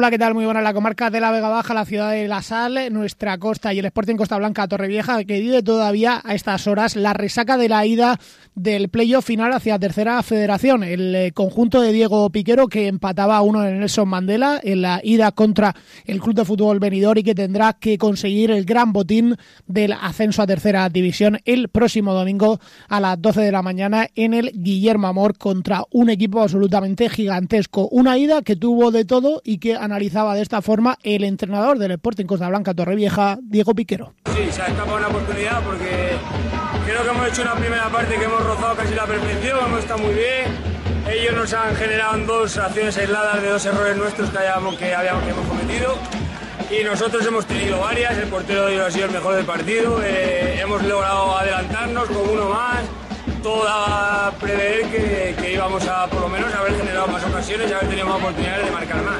Hola, ¿qué tal? Muy buenas. La comarca de la Vega Baja, la ciudad de La Sal, nuestra costa y el Sporting Costa Blanca Torrevieja, que vive todavía a estas horas la resaca de la ida del playoff final hacia Tercera Federación. El conjunto de Diego Piquero, que empataba a 1 en Nelson Mandela en la ida contra el Club de Fútbol Benidorm, y que tendrá que conseguir el gran botín del ascenso a Tercera División el próximo domingo a las 12 de la mañana en el Guillermo Amor, contra un equipo absolutamente gigantesco. Una ida que tuvo de todo y que analizaba de esta forma el entrenador del Sporting Costa Blanca Torrevieja, Diego Piquero. Sí, se ha escapado una oportunidad porque creo que hemos hecho una primera parte que hemos rozado casi la perfección, hemos estado muy bien. Ellos nos han generado 2 acciones aisladas de 2 errores nuestros que hemos cometido, y nosotros hemos tenido varias. El portero de ellos ha sido el mejor del partido, hemos logrado adelantarnos con uno más. Todo daba a prever que íbamos a por lo menos haber generado más ocasiones y haber tenido más oportunidades de marcar más.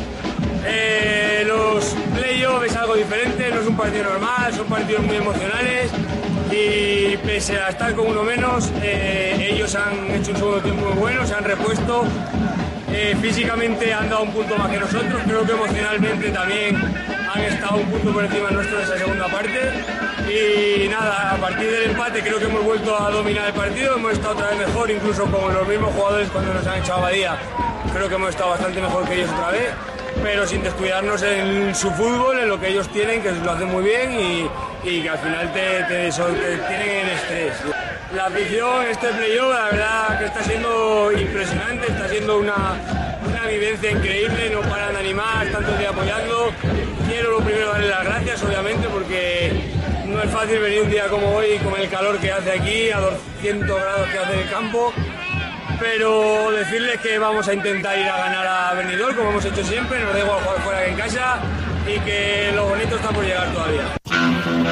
Los playoffs es algo diferente, no es un partido normal, son partidos muy emocionales, y pese a estar con uno menos, ellos han hecho un segundo tiempo muy bueno, se han repuesto, físicamente han dado un punto más que nosotros, creo que emocionalmente también han estado un punto por encima nuestro en esa segunda parte, y nada, a partir del empate creo que hemos vuelto a dominar el partido, hemos estado otra vez mejor, incluso con los mismos jugadores cuando nos han echado a Badía, creo que hemos estado bastante mejor que ellos otra vez, pero sin descuidarnos en su fútbol, en lo que ellos tienen, que lo hacen muy bien y que al final te tienen en estrés. La afición, este playoff, la verdad que está siendo impresionante, está siendo una vivencia increíble, no paran de animar, están todo el día apoyando. Quiero lo primero darle las gracias, obviamente, porque no es fácil venir un día como hoy con el calor que hace aquí, a 200 grados que hace el campo. Pero decirles que vamos a intentar ir a ganar a Benidorm, como hemos hecho siempre, nos da igual jugar fuera que en casa, y que lo bonito está por llegar todavía.